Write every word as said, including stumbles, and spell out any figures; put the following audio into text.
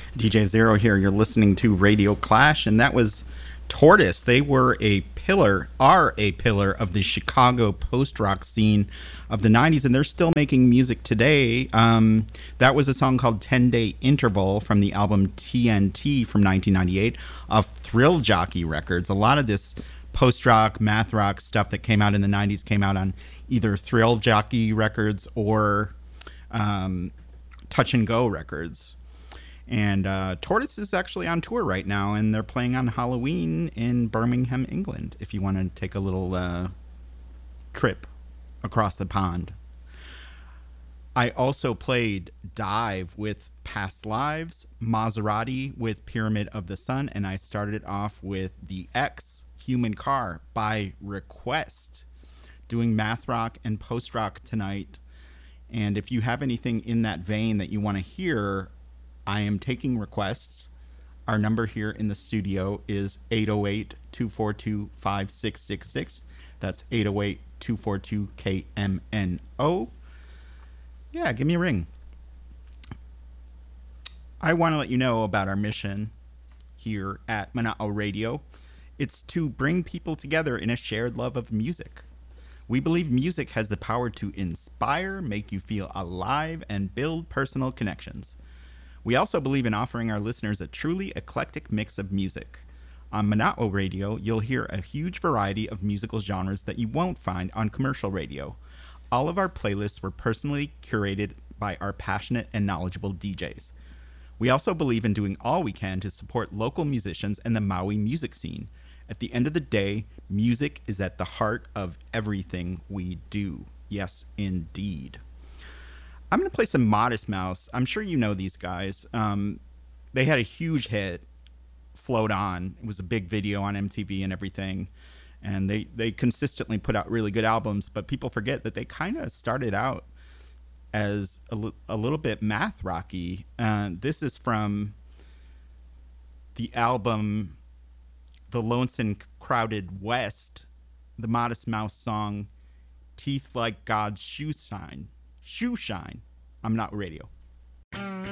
D J Zero here. You're listening to Radio Clash, and that was Tortoise. They were a pillar, are a pillar of the Chicago post-rock scene of the nineties, and they're still making music today. Um, that was a song called ten-Day Interval from the album T N T from nineteen ninety-eight of Thrill Jockey Records. A lot of this post-rock, math rock stuff that came out in the nineties came out on either Thrill Jockey Records or um, Touch and Go Records. And uh, Tortoise is actually on tour right now, and they're playing on Halloween in Birmingham, England, if you want to take a little uh, trip across the pond. I also played Dive with Past Lives, Maserati with Pyramid of the Sun, and I started off with The X, Human Car, by request, doing math rock and post-rock tonight. And if you have anything in that vein that you want to hear, I am taking requests. Our number here in the studio is eight oh eight, two four two, five six six six. That's eight oh eight, two four two, K M N O. Yeah, give me a ring. I want to let you know about our mission here at Mana'o Radio. It's to bring people together in a shared love of music. We believe music has the power to inspire, make you feel alive, and build personal connections. We also believe in offering our listeners a truly eclectic mix of music. On Mana'o Radio, you'll hear a huge variety of musical genres that you won't find on commercial radio. All of our playlists were personally curated by our passionate and knowledgeable D Js. We also believe in doing all we can to support local musicians and the Maui music scene. At the end of the day, music is at the heart of everything we do. Yes, indeed. I'm going to play some Modest Mouse. I'm sure you know these guys. Um, they had a huge hit, Float On. It was a big video on M T V and everything. And they, they consistently put out really good albums, but people forget that they kind of started out as a, li- a little bit math rocky. Uh, this is from the album The Lonesome Crowded West, the Modest Mouse song, Teeth Like God's Shoe Shine. Shoe Shine. I'm Not Radio.